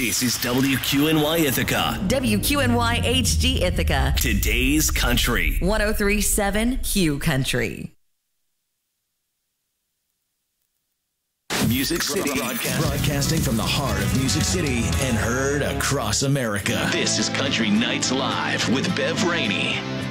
This is WQNY Ithaca. WQNY HD Ithaca. Today's Country. 103.7 Q Country. Music City. Broadcasting from the heart of Music City and heard across America. This is Country Nights Live with Bev Rainey.